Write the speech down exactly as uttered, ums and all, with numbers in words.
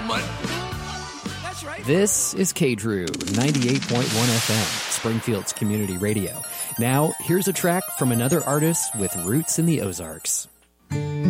mutt. That's right. This is K-Drew, ninety-eight point one F M, Springfield's community radio. Now, here's a track from another artist with roots in the Ozarks.